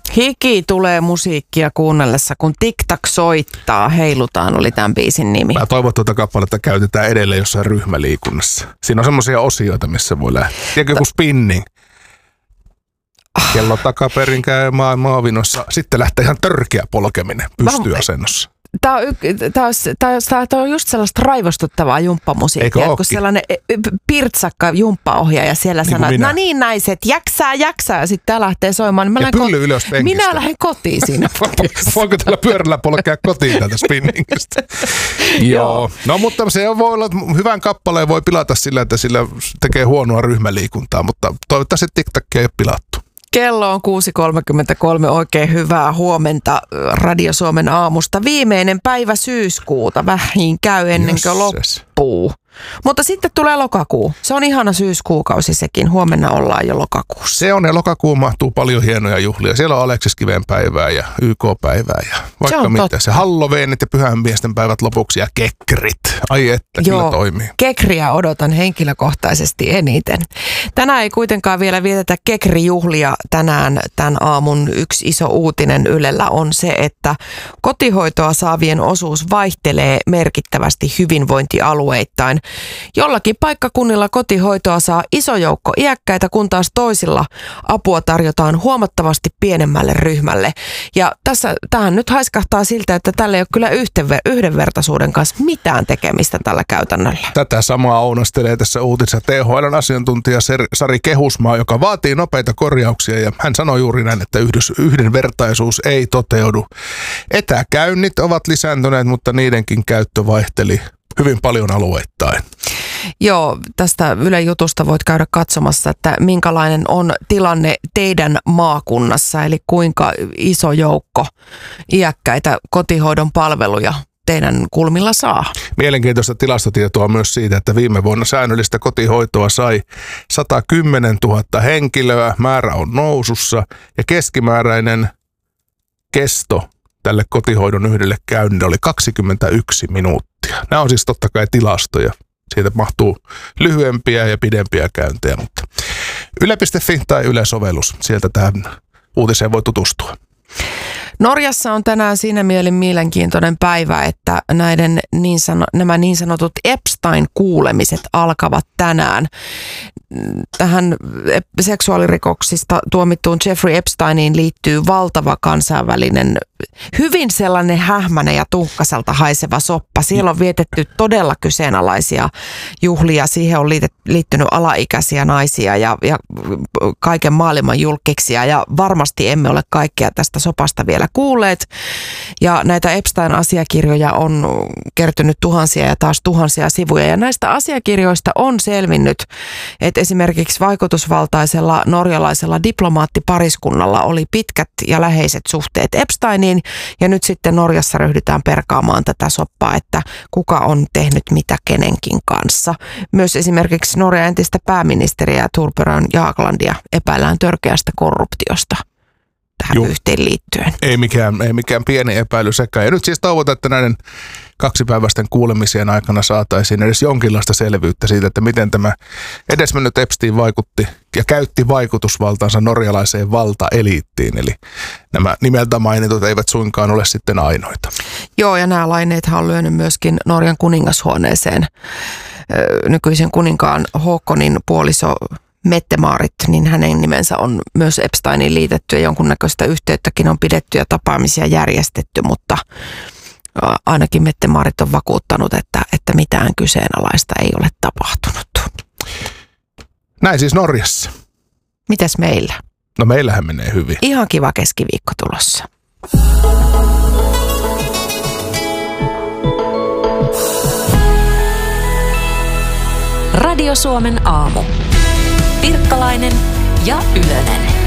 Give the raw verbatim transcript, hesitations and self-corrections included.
Hiki tulee musiikkia kuunnellessa, kun TikTok soittaa. Heilutaan oli tämän biisin nimi. Mä toivon, että tuota kappaletta käytetään edelleen jossain ryhmäliikunnassa. Siinä on semmoisia osioita, missä voi lähteä. Tiedätkö joku spinning? Kello takaperin käy maavinossa. Sitten lähtee ihan törkeä polkeminen pystyasennossa. Tämä on, tää on, tää on, tää on just sellaista raivostuttavaa jumppamusiikkia, kun sellainen pirtsakka jumppaohjaaja siellä niin sanoo, että no niin naiset, jaksaa, jaksaa, ja sitten tämä lähtee soimaan. Niin ja pylly ko- ylös penkistä. Minä lähden kotiin siinä. Voinko tällä pyörällä polkea kotiin täältä spinningistä? Joo. No mutta se voi olla, että hyvän kappaleen voi pilata sillä, että sillä tekee huonoa ryhmäliikuntaa, mutta toivottavasti TikTokia ei ole pilattu. Kello on kuusi kolmekymmentäkolme, oikein hyvää huomenta Radio Suomen aamusta. Viimeinen päivä syyskuuta, vähin käy ennen kuin loppuu. Mutta sitten tulee lokakuu. Se on ihana syyskuukausi sekin. Huomenna ollaan jo lokakuussa. Se on ja lokakuun mahtuu paljon hienoja juhlia. Siellä on Aleksis Kiven päivää ja Y K-päivää ja vaikka se mitä. Totta. Se Halloweenit ja pyhänmiesten päivät lopuksi ja kekrit. Ai että, Joo, kyllä toimii. Kekriä odotan henkilökohtaisesti eniten. Tänään ei kuitenkaan vielä vietetä kekrijuhlia. Tänään tämän aamun yksi iso uutinen Ylellä on se, että kotihoitoa saavien osuus vaihtelee merkittävästi hyvinvointialueittain. Jollakin paikkakunnilla kotihoitoa saa iso joukko iäkkäitä, kun taas toisilla apua tarjotaan huomattavasti pienemmälle ryhmälle. Ja tässä, tähän nyt haiskahtaa siltä, että tällä ei ole kyllä yhtenver- yhdenvertaisuuden kanssa mitään tekemistä tällä käytännöllä. Tätä samaa ounastelee tässä uutisessa T H L:n asiantuntija Sari Kehusmaa, joka vaatii nopeita korjauksia ja hän sanoi juuri näin, että yhdys, yhdenvertaisuus ei toteudu. Etäkäynnit ovat lisääntyneet, mutta niidenkin käyttö vaihteli hyvin paljon alueittain. Joo, tästä Ylen jutusta voit käydä katsomassa, että minkälainen on tilanne teidän maakunnassa, eli kuinka iso joukko iäkkäitä kotihoidon palveluja teidän kulmilla saa. Mielenkiintoista tilastotietoa myös siitä, että viime vuonna säännöllistä kotihoitoa sai sata kymmenentuhatta henkilöä, määrä on nousussa ja keskimääräinen kesto tälle kotihoidon yhdelle käynnille oli kaksikymmentäyksi minuuttia. Nämä on siis totta kai tilastoja. Siitä mahtuu lyhyempiä ja pidempiä käyntejä, mutta yle piste fi tai Yle-sovellus, sieltä tähän uutiseen voi tutustua. Norjassa on tänään siinä mielin mielenkiintoinen päivä, että näiden niin sano, nämä niin sanotut Epstein-kuulemiset alkavat tänään. Tähän seksuaalirikoksista tuomittuun Jeffrey Epsteiniin liittyy valtava kansainvälinen, hyvin sellainen hähmäinen ja tuhkaselta haiseva soppa. Siellä on vietetty todella kyseenalaisia juhlia. Siihen on liittynyt alaikäisiä naisia ja, ja kaiken maailman julkkiksia ja varmasti emme ole kaikkea tästä sopasta vielä kuulleet. Ja näitä Epstein-asiakirjoja on kertynyt tuhansia ja taas tuhansia sivuja ja näistä asiakirjoista on selvinnyt, että esimerkiksi vaikutusvaltaisella norjalaisella diplomaattipariskunnalla oli pitkät ja läheiset suhteet Epsteiniin ja nyt sitten Norjassa ryhdytään perkaamaan tätä soppaa, että kuka on tehnyt mitä kenenkin kanssa. Myös esimerkiksi Norjan entistä pääministeriä Thorbjørn Jaglandia epäillään törkeästä korruptiosta tähän Juh. yhteen liittyen. Ei mikään, ei mikään pieni epäily sekään. Ja nyt siis toivotaan, että näiden kaksipäiväisten kuulemisien aikana saataisiin edes jonkinlaista selvyyttä siitä, että miten tämä edesmennyt Epstein vaikutti ja käytti vaikutusvaltaansa norjalaiseen valtaeliittiin. Eli nämä nimeltä mainitut eivät suinkaan ole sitten ainoita. Joo, ja nämä laineethan on lyönyt myöskin Norjan kuningashuoneeseen. Nykyisen kuninkaan Håkonin puoliso Mette-Marit, niin hänen nimensä on myös Epsteiniin liitetty ja jonkunnäköistä yhteyttäkin on pidetty ja tapaamisia järjestetty, mutta ainakin Mette-Marit on vakuuttanut, että, että mitään kyseenalaista ei ole tapahtunut. Näin siis Norjassa. Mitäs meillä? No meillähän menee hyvin. Ihan kiva keskiviikko tulossa. Radio Suomen aamu. Pirkkalainen ja Ylönen.